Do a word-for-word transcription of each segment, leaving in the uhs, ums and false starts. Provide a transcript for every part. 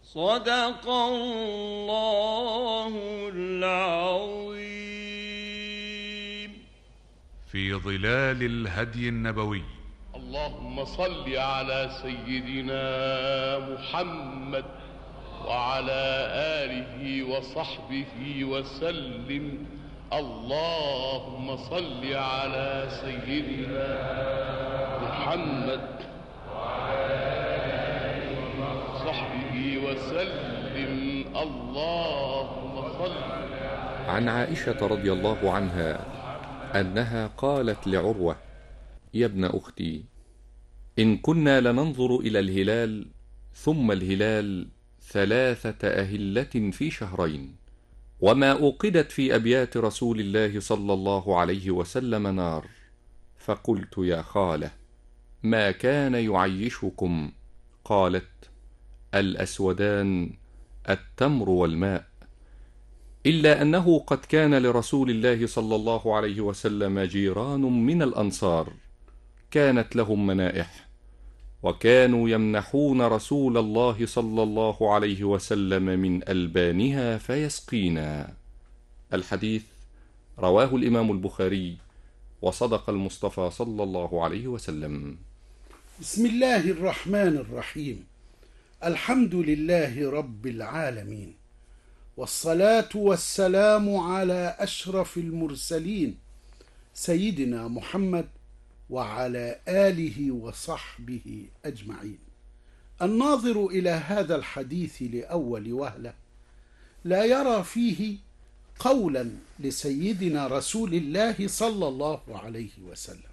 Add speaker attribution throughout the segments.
Speaker 1: صدق الله العظيم.
Speaker 2: في ظلال الهدي النبوي.
Speaker 3: اللهم صل على سيدنا محمد وعلى آله وصحبه وسلم. اللهم صل على سيدنا محمد وعلى آله وصحبه وسلم. اللهم صل.
Speaker 4: عن عائشة رضي الله عنها أنها قالت لعروة: يا ابن أختي، إن كنا لننظر إلى الهلال ثم الهلال ثلاثة أهلة في شهرين، وما أوقدت في أبيات رسول الله صلى الله عليه وسلم نار، فقلت: يا خالة، ما كان يعيشكم؟ قالت: الأسودان التمر والماء، إلا أنه قد كان لرسول الله صلى الله عليه وسلم جيران من الأنصار كانت لهم منائح، وكانوا يمنحون رسول الله صلى الله عليه وسلم من ألبانها فيسقينا. الحديث رواه الإمام البخاري، وصدق المصطفى صلى الله عليه وسلم.
Speaker 5: بسم الله الرحمن الرحيم. الحمد لله رب العالمين، والصلاة والسلام على أشرف المرسلين سيدنا محمد وعلى آله وصحبه أجمعين. الناظر إلى هذا الحديث لأول وهلة لا يرى فيه قولا لسيدنا رسول الله صلى الله عليه وسلم،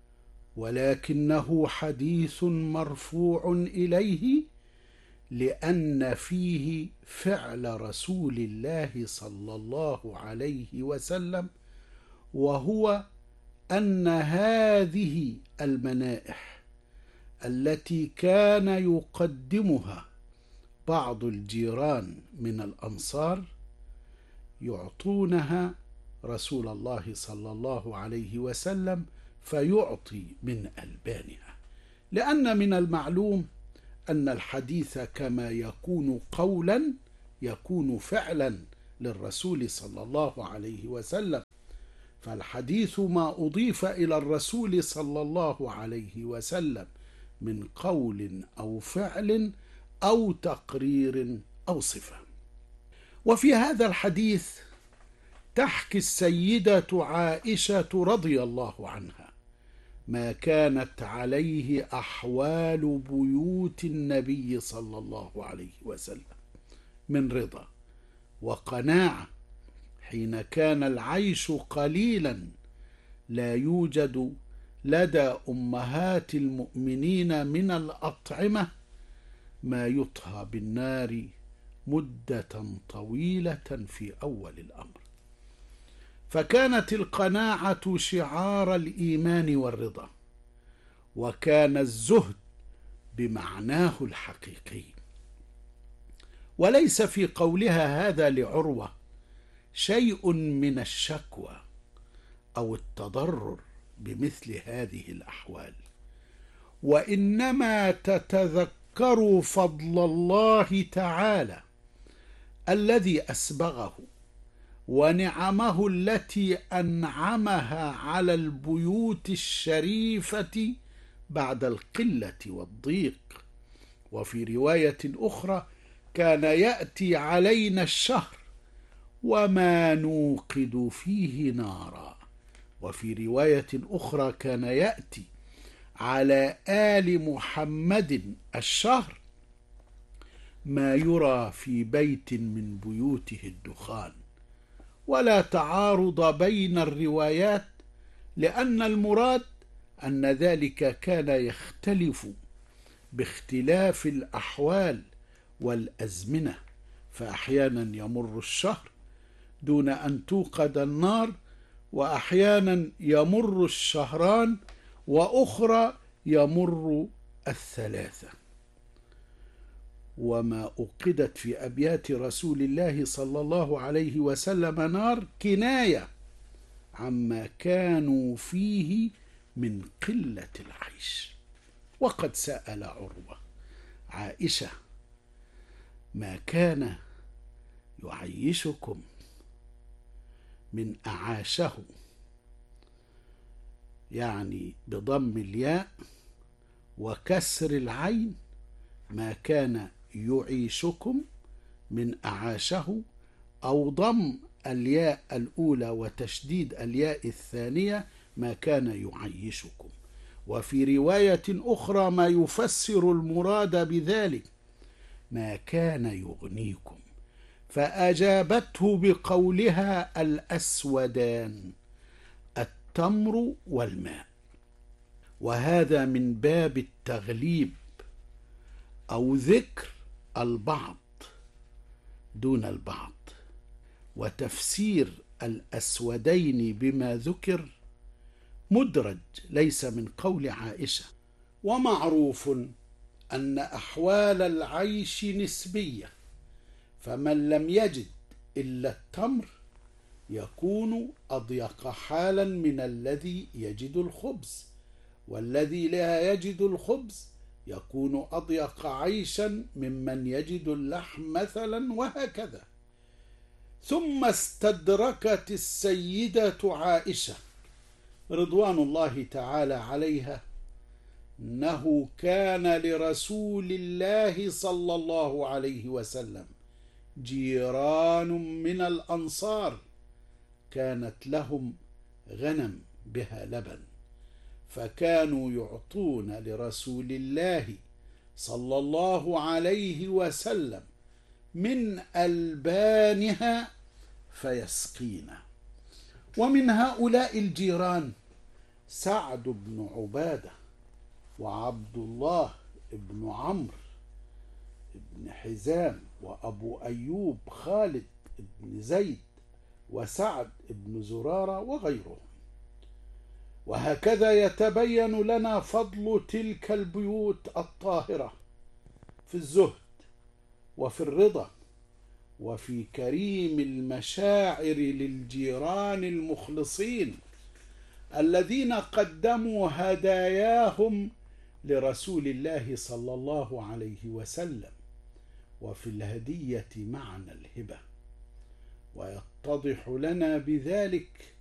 Speaker 5: ولكنه حديث مرفوع إليه، لأن فيه فعل رسول الله صلى الله عليه وسلم، وهو أن هذه المنائح التي كان يقدمها بعض الجيران من الأنصار يعطونها رسول الله صلى الله عليه وسلم فيعطي من ألبانها، لأن من المعلوم أن الحديث كما يكون قولا يكون فعلا للرسول صلى الله عليه وسلم، فالحديث ما أضيف إلى الرسول صلى الله عليه وسلم من قول أو فعل أو تقرير أو صفة. وفي هذا الحديث تحكي السيدة عائشة رضي الله عنها ما كانت عليه أحوال بيوت النبي صلى الله عليه وسلم من رضا وقناعة، حين كان العيش قليلا لا يوجد لدى أمهات المؤمنين من الأطعمة ما يطهى بالنار مدة طويلة في أول الأمر، فكانت القناعة شعار الإيمان والرضا، وكان الزهد بمعناه الحقيقي. وليس في قولها هذا لعروة شيء من الشكوى أو التضرر بمثل هذه الأحوال، وإنما تتذكر فضل الله تعالى الذي أسبغه ونعمه التي أنعمها على البيوت الشريفة بعد القلة والضيق. وفي رواية أخرى: كان يأتي علينا الشهر وما نوقد فيه نارا. وفي رواية أخرى: كان يأتي على آل محمد الشهر ما يرى في بيت من بيوته الدخان. ولا تعارض بين الروايات، لأن المراد أن ذلك كان يختلف باختلاف الأحوال والأزمنة، فأحيانا يمر الشهر دون أن توقد النار، وأحيانا يمر الشهران، وأخرى يمر الثلاثة. وما أوقدت في أبيات رسول الله صلى الله عليه وسلم نار كناية عما كانوا فيه من قلة العيش. وقد سأل عروة عائشة ما كان يعيشكم من أعاشه، يعني بضم الياء وكسر العين، ما كان يعيشكم من أعاشه، أو ضم الياء الأولى وتشديد الياء الثانية ما كان يعيشكم. وفي رواية أخرى ما يفسر المراد بذلك ما كان يغنيكم، فأجابته بقولها الأسودان التمر والماء، وهذا من باب التغليب أو ذكر البعض دون البعض، وتفسير الأسودين بما ذكر مدرج ليس من قول عائشة. ومعروف أن أحوال العيش نسبية، فمن لم يجد إلا التمر يكون أضيق حالا من الذي يجد الخبز، والذي لا يجد الخبز يكون أضيق عيشا ممن يجد اللحم مثلا، وهكذا. ثم استدركت السيدة عائشة رضوان الله تعالى عليها أنه كان لرسول الله صلى الله عليه وسلم جيران من الأنصار كانت لهم غنم بها لبن، فكانوا يعطون لرسول الله صلى الله عليه وسلم من ألبانها فيسقينا. ومن هؤلاء الجيران سعد بن عبادة، وعبد الله بن عمرو بن حزام، وأبو أيوب خالد بن زيد، وسعد بن زرارة وغيرهم. وهكذا يتبين لنا فضل تلك البيوت الطاهرة في الزهد وفي الرضا وفي كريم المشاعر للجيران المخلصين الذين قدموا هداياهم لرسول الله صلى الله عليه وسلم. وفي الهدية معنى الهبة، ويتضح لنا بذلك